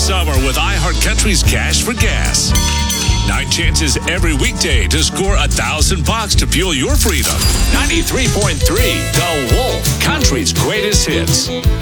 summer with iHeartCountry's Cash for Gas. 9 chances every weekday to score $1,000 to fuel your freedom. 93.3 The Wolf, country's greatest hits.